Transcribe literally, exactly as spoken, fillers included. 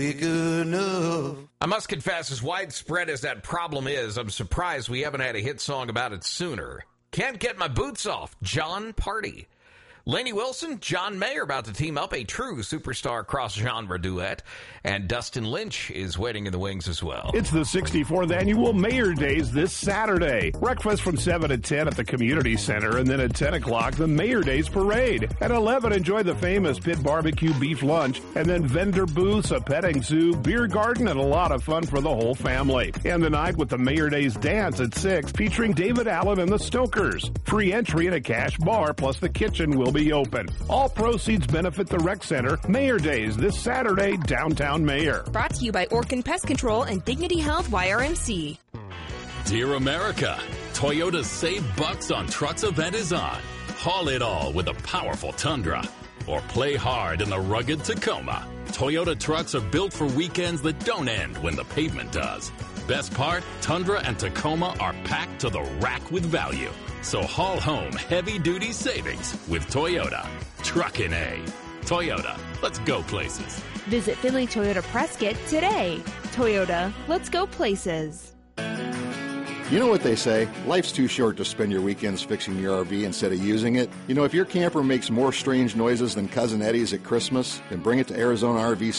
big enough. I must confess, as widespread as that problem is, I'm surprised we haven't had a hit song about it sooner. Can't get my boots off, John Party. Lainey Wilson, John Mayer about to team up, a true superstar cross-genre duet, and Dustin Lynch is waiting in the wings as well. It's the sixty-fourth Annual Mayor Days this Saturday. Breakfast from seven to ten at the Community Center, and then at ten o'clock, the Mayor Days Parade. At eleven, enjoy the famous Pit Barbecue Beef Lunch, and then vendor booths, a petting zoo, beer garden, and a lot of fun for the whole family. And the night with the Mayor Days Dance at six, featuring David Allen and the Stokers. Free entry and a cash bar, plus the kitchen will be open. All proceeds benefit the Rec Center. Mayor Days this Saturday, downtown Mayor. Brought to you by Orkin Pest Control and Dignity Health Y R M C. Dear America, Toyota's Save Bucks on Trucks event is on. Haul it all with a powerful Tundra. Or play hard in the rugged Tacoma. Toyota trucks are built for weekends that don't end when the pavement does. Best part, Tundra and Tacoma are packed to the rack with value. So haul home heavy-duty savings with Toyota. Truckin' A. Toyota, let's go places. Visit Finley Toyota Prescott today. Toyota, let's go places. You know what they say, life's too short to spend your weekends fixing your R V instead of using it. You know, if your camper makes more strange noises than Cousin Eddie's at Christmas, then bring it to Arizona R V